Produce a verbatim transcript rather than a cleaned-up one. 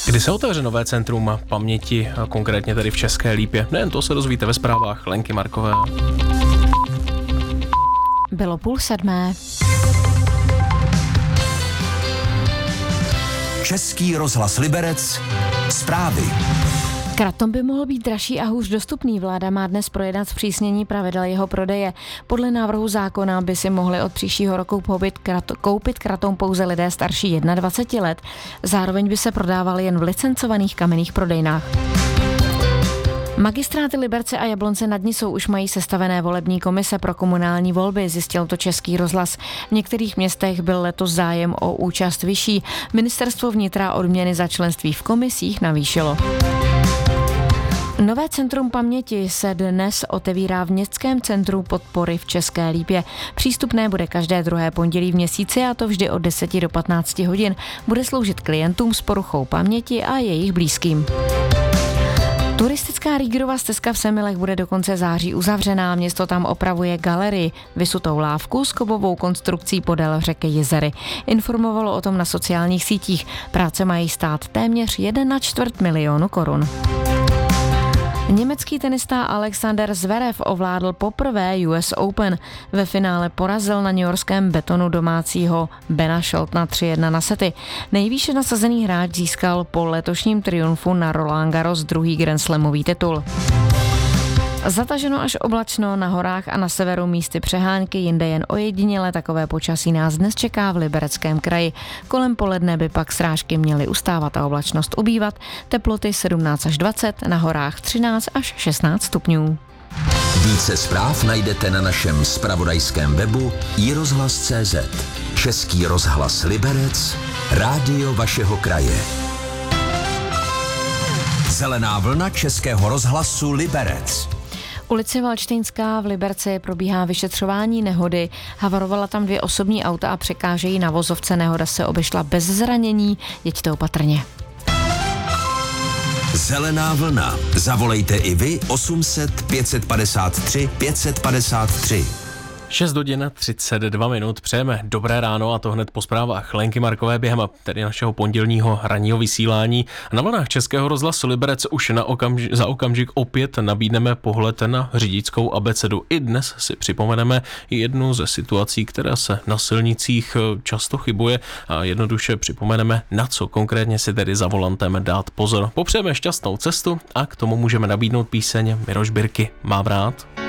Kdy se otevře nové centrum paměti, konkrétně tady v České Lípě? Nejen to se dozvíte ve zprávách Lenky Markové. Bylo půl sedmé. Český rozhlas Liberec, zprávy. Kratom by mohl být dražší a hůř dostupný. Vláda má dnes projednat zpřísnění pravidel jeho prodeje. Podle návrhu zákona by si mohli od příštího roku koupit, krat, koupit kratom pouze lidé starší dvacet jedna let. Zároveň by se prodával jen v licencovaných kamenných prodejnách. Magistráty Liberce a Jablonce nad Nisou už mají sestavené volební komise pro komunální volby, zjistil to Český rozhlas. V některých městech byl letos zájem o účast vyšší. Ministerstvo vnitra odměny za členství v komisích navýšilo. Nové centrum paměti se dnes otevírá v Městském centru podpory v České Lípě. Přístupné bude každé druhé pondělí v měsíci, a to vždy od deseti do patnácti hodin. Bude sloužit klientům s poruchou paměti a jejich blízkým. Turistická Riegerova stezka v Semilech bude do konce září uzavřená. Město tam opravuje galerii, vysutou lávku s kovovou konstrukcí podél řeky Jizery. Informovalo o tom na sociálních sítích. Práce mají stát téměř jedna čtvrt milionu korun. Německý tenista Alexander Zverev ovládl poprvé U S Open. Ve finále porazil na newyorském betonu domácího Bena Sheltona tři jedna na sety. Nejvýše nasazený hráč získal po letošním triumfu na Roland Garros druhý grandslamový titul. Zataženo až oblačno, na horách a na severu místy přehánky, jinde jen ojediněle. Takové počasí nás dnes čeká v Libereckém kraji. Kolem poledne by pak srážky měly ustávat a oblačnost ubývat. Teploty sedmnáct až dvacet, na horách třináct až šestnáct stupňů. Více zpráv najdete na našem zpravodajském webu i rozhlas tečka cé zet. Český rozhlas Liberec, rádio vašeho kraje. Zelená vlna Českého rozhlasu Liberec. Ulice Valštejnská v Liberci probíhá vyšetřování nehody. Havarovala tam dvě osobní auta a překážejí na vozovce. Nehoda se obešla bez zranění. Jeďte opatrně. Zelená vlna. Zavolejte i vy osm set pět set padesát tři pět set padesát tři. šest hodin třicet dva minut, přejeme dobré ráno, a to hned po zprávách Lenky Markové během tedy našeho pondělního ranního vysílání. Na vlnách Českého rozhlasu Liberec už na okamž- za okamžik opět nabídneme pohled na řidičskou abecedu. I dnes si připomeneme jednu ze situací, která se na silnicích často chybuje, a jednoduše připomeneme, na co konkrétně si tedy za volantem dát pozor. Popřejeme šťastnou cestu a k tomu můžeme nabídnout píseň Miroš Birky Mám rád.